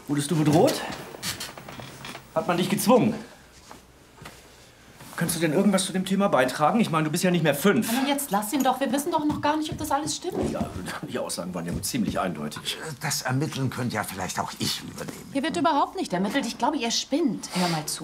Wurdest du bedroht? Hat man dich gezwungen? Kannst du denn irgendwas zu dem Thema beitragen? Ich meine, du bist ja nicht mehr 5. Aber jetzt lass ihn doch. Wir wissen doch noch gar nicht, ob das alles stimmt. Ja, die Aussagen waren ja ziemlich eindeutig. Das Ermitteln könnte ja vielleicht auch ich übernehmen. Hier wird überhaupt nicht ermittelt. Ich glaube, ihr spinnt. Hör mal zu.